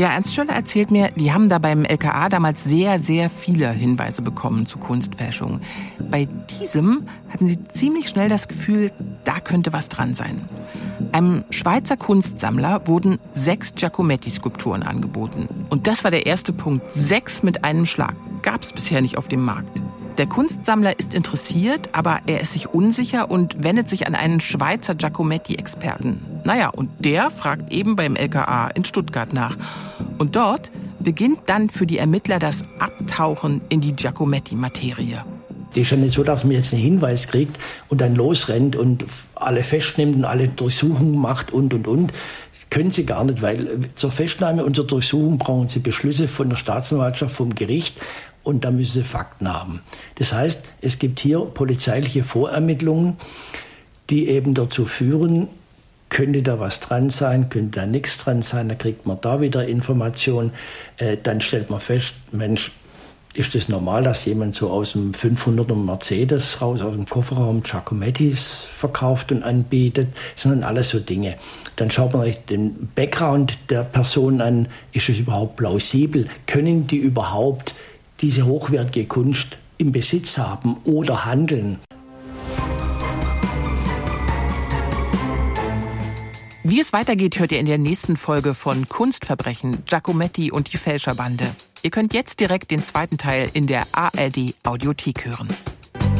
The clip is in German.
Ja, Ernst Schöller erzählt mir, die haben da beim LKA damals sehr, sehr viele Hinweise bekommen zu Kunstfälschungen. Bei diesem hatten sie ziemlich schnell das Gefühl, da könnte was dran sein. Einem Schweizer Kunstsammler wurden 6 Giacometti-Skulpturen angeboten. Und das war der erste Punkt. 6 mit einem Schlag. Gab es bisher nicht auf dem Markt. Der Kunstsammler ist interessiert, aber er ist sich unsicher und wendet sich an einen Schweizer Giacometti-Experten. Naja, und der fragt eben beim LKA in Stuttgart nach. Und dort beginnt dann für die Ermittler das Abtauchen in die Giacometti-Materie. Das ist ja nicht so, dass man jetzt einen Hinweis kriegt und dann losrennt und alle festnimmt und alle Durchsuchungen macht und. Können sie gar nicht, weil zur Festnahme und zur Durchsuchung brauchen sie Beschlüsse von der Staatsanwaltschaft, vom Gericht. Und da müssen sie Fakten haben. Das heißt, es gibt hier polizeiliche Vorermittlungen, die eben dazu führen, könnte da was dran sein, könnte da nichts dran sein, dann kriegt man da wieder Informationen. Dann stellt man fest, Mensch, ist das normal, dass jemand so aus dem 500er Mercedes raus, aus dem Kofferraum Giacomettis verkauft und anbietet? Das sind dann alles so Dinge. Dann schaut man sich den Background der Person an. Ist es überhaupt plausibel? Können die überhaupt diese hochwertige Kunst im Besitz haben oder handeln? Wie es weitergeht, hört ihr in der nächsten Folge von Kunstverbrechen, Giacometti und die Fälscherbande. Ihr könnt jetzt direkt den zweiten Teil in der ARD Audiothek hören.